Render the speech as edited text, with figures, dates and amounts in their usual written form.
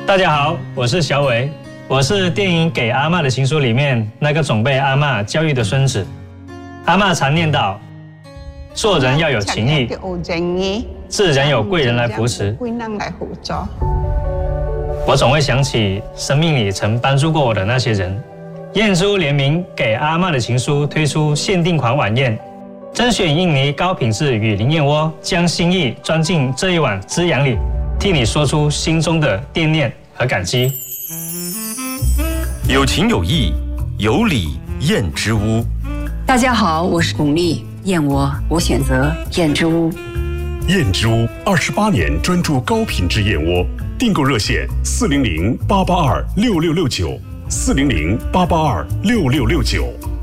大家好，我是小伟，我是电影《给阿嬷的情书》里面那个总被阿嬷教育的孙子。阿嬷常念叨，做人要有情义，自然有贵人来扶持。我总会想起生命里曾帮助过我的那些人。燕珠联名《给阿嬷的情书》推出限定款晚宴，甄选印尼高品质与灵燕窝，将心意装进这一碗滋养里，替你说出心中的惦念和感激。 有情有义，有礼燕之屋。 大家好，我是巩俐，燕窝我选择燕之屋。 燕之屋28年专注高品质燕窝，订购热线400-882-6669，400-882-6669。